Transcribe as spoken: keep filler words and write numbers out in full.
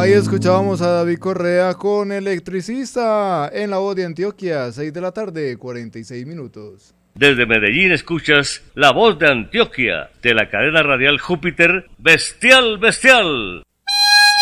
Ahí escuchábamos a David Correa con Electricista en la voz de Antioquia, seis de la tarde, cuarenta y seis minutos. Desde Medellín escuchas La Voz de Antioquia, de la cadena radial Júpiter, Bestial Bestial.